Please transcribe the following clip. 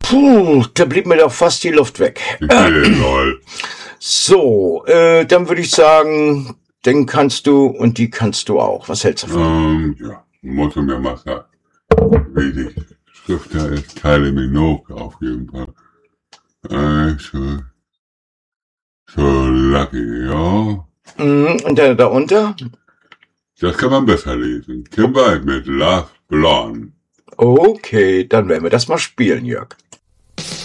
Puh, da blieb mir doch fast die Luft weg. Lol. So, dann würde ich sagen, den kannst du und die kannst du auch. Was hältst du davon? Ja, muss mir mal sagen. Wie die Schrift da ist, Kylie Minogue auf jeden Fall. So lucky, ja. Und der darunter? Das kann man besser lesen. Kim Wilde mit Love Blonde. Okay, dann werden wir das mal spielen, Jörg.